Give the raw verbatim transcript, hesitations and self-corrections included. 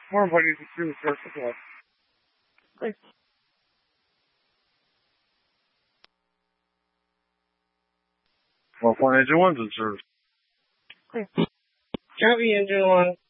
More importantly, it's through the source of love. Great. California Engine one, to serve. Copy, Engine one.